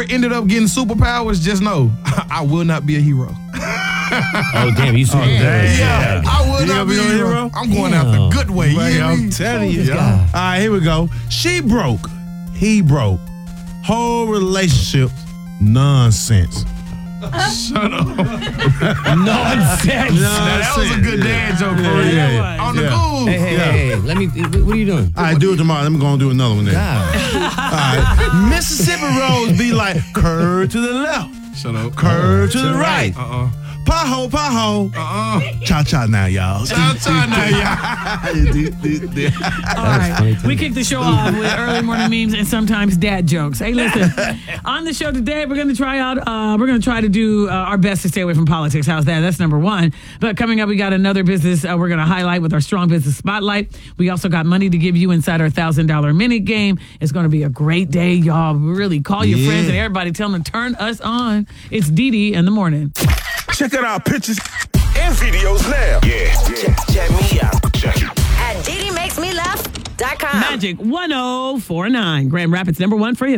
ever ended up getting superpowers, just know I will not be a hero. Oh, damn, you super Yeah, I will not be a hero. I'm going out the good way. I'm telling you. guy. All right, here we go. She broke. He broke. Whole relationship, nonsense. Shut up. Nonsense. That was a good dad joke, bro. Yeah. On the Yeah. go. Hey, let me, what are you doing? All right, do it tomorrow. Let me go and do another one then. God. All right. Mississippi roads be like curve to the left, Shut up. curve to the right. Pothole, pothole. Cha-cha now, y'all. Cha-cha now, All right. We kick the show off with early morning memes and sometimes dad jokes. Hey, listen. On the show today, we're going to try to do our best to stay away from politics. How's that? That's number one. But coming up, we got another business we're going to highlight with our Strong Business Spotlight. We also got money to give you inside our $1,000 minute game. It's going to be a great day, y'all. Really call your friends and everybody. Tell them to turn us on. It's Dee Dee in the morning. Check out our pictures and videos now. Yeah. Check me out. Check it. At DidiMakesMeLaugh.com. Magic 1049. Grand Rapids #1 for hip.